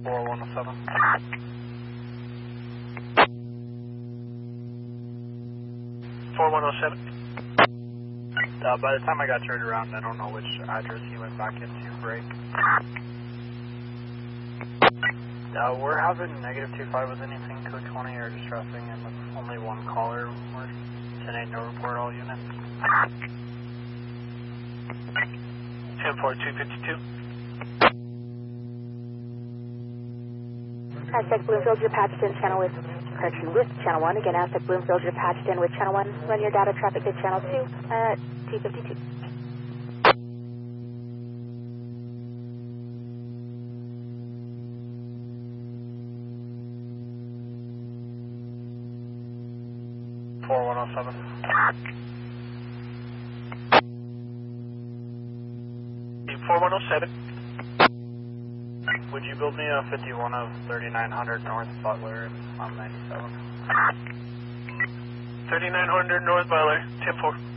4107. 4107. By the time I got turned around, I don't know which address he went back into break. We're having -25 with anything code 20 or distressing, and with only one caller. We're 10-8, no report, all units. 10-4-252. Aztec Bloomfield, you're patched in channel with channel 1. Again, Aztec Bloomfield, you're patched in with channel 1. Run your data traffic to channel 2 at 252. Would you build me a 51 of 3900 North Butler on 97? 3900 North Butler, 10-4.